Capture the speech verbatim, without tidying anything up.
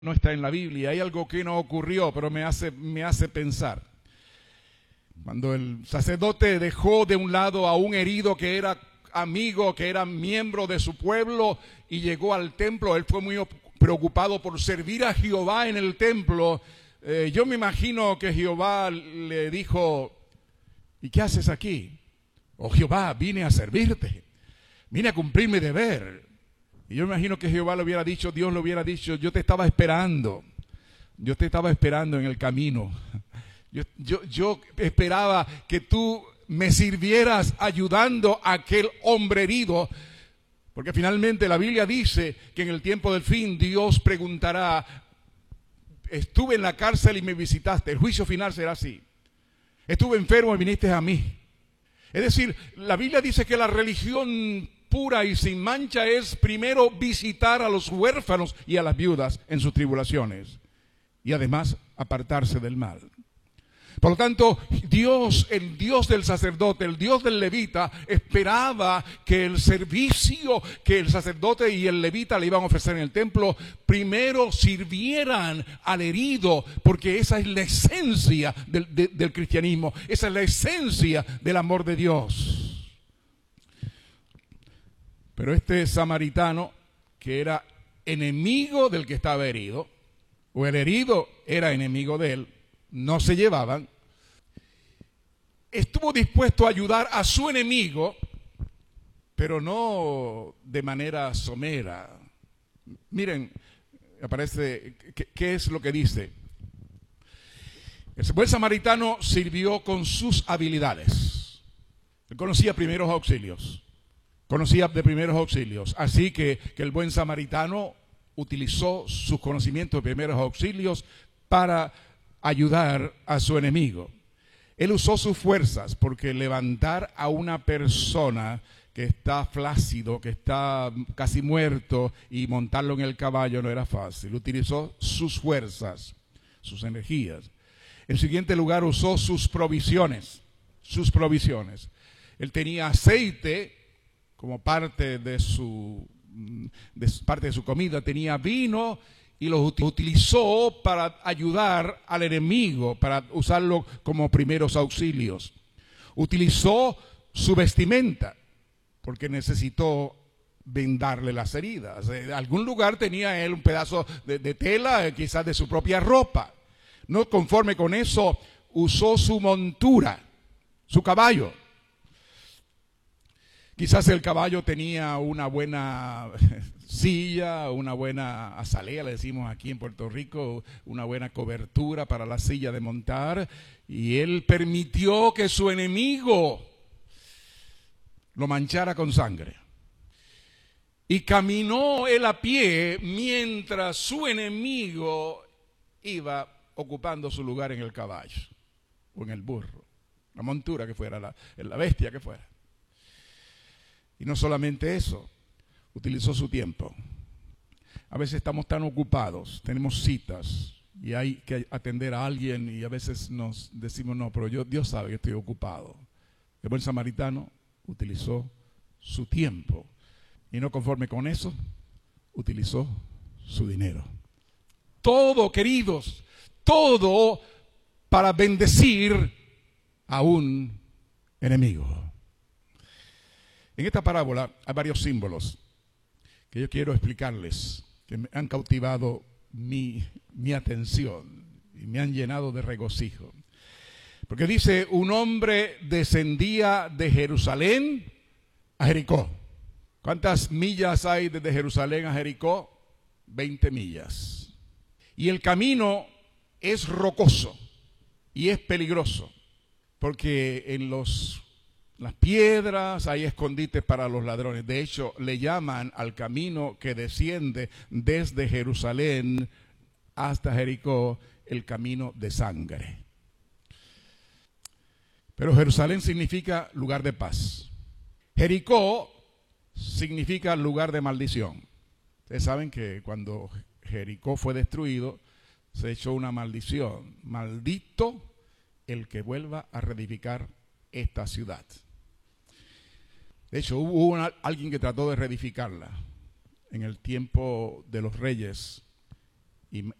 no está en la Biblia, hay algo que no ocurrió, pero me hace, me hace pensar. Cuando el sacerdote dejó de un lado a un herido que era amigo, que era miembro de su pueblo, y llegó al templo, él fue muy preocupado por servir a Jehová en el templo. Eh, yo me imagino que Jehová le dijo, ¿y qué haces aquí? Oh Jehová, vine a servirte, vine a cumplir mi deber. Y yo me imagino que Jehová le hubiera dicho, Dios le hubiera dicho, yo te estaba esperando, yo te estaba esperando en el camino. Yo, yo, yo esperaba que tú me sirvieras ayudando a aquel hombre herido, porque finalmente la Biblia dice que en el tiempo del fin Dios preguntará, estuve en la cárcel y me visitaste, el juicio final será así. Estuve enfermo y viniste a mí. Es decir, la Biblia dice que la religión pura y sin mancha es primero visitar a los huérfanos y a las viudas en sus tribulaciones y además apartarse del mal. Por lo tanto, Dios, el Dios del sacerdote, el Dios del levita, esperaba que el servicio que el sacerdote y el levita le iban a ofrecer en el templo, primero sirvieran al herido, porque esa es la esencia del, de, del cristianismo, esa es la esencia del amor de Dios. Pero este samaritano, que era enemigo del que estaba herido, o el herido era enemigo de él, no se llevaban, estuvo dispuesto a ayudar a su enemigo, pero no de manera somera. Miren, aparece, ¿qué, qué es lo que dice? El buen samaritano sirvió con sus habilidades. Él conocía primeros auxilios. Conocía de primeros auxilios. Así que, que el buen samaritano utilizó sus conocimientos de primeros auxilios para ayudar a su enemigo. Él usó sus fuerzas, porque levantar a una persona que está flácido, que está casi muerto, y montarlo en el caballo no era fácil. Utilizó sus fuerzas, sus energías. En siguiente lugar, usó sus provisiones, sus provisiones. Él tenía aceite como parte de su, de su, parte de su comida, tenía vino y lo utilizó para ayudar al enemigo, para usarlo como primeros auxilios. Utilizó su vestimenta, porque necesitó vendarle las heridas. En algún lugar tenía él un pedazo de, de tela, quizás de su propia ropa. No conforme con eso, usó su montura, su caballo. Quizás el caballo tenía una buena silla, una buena azalea, le decimos aquí en Puerto Rico, una buena cobertura para la silla de montar, y él permitió que su enemigo lo manchara con sangre. Y caminó él a pie mientras su enemigo iba ocupando su lugar en el caballo, o en el burro, la montura que fuera, la, la bestia que fuera. Y no solamente eso, utilizó su tiempo. A veces estamos tan ocupados, tenemos citas y hay que atender a alguien y a veces nos decimos, no, pero yo, Dios sabe que estoy ocupado. El buen samaritano utilizó su tiempo y no conforme con eso, utilizó su dinero. Todo, queridos, todo para bendecir a un enemigo. En esta parábola hay varios símbolos que yo quiero explicarles, que me han cautivado mi, mi atención y me han llenado de regocijo. Porque dice, un hombre descendía de Jerusalén a Jericó. ¿Cuántas millas hay desde Jerusalén a Jericó? veinte millas. Y el camino es rocoso y es peligroso, porque en los las piedras hay escondites para los ladrones. De hecho, le llaman al camino que desciende desde Jerusalén hasta Jericó el camino de sangre. Pero Jerusalén significa lugar de paz. Jericó significa lugar de maldición. Ustedes saben que cuando Jericó fue destruido, se echó una maldición. Maldito el que vuelva a reedificar esta ciudad. De hecho, hubo una, alguien que trató de reedificarla en el tiempo de los reyes y,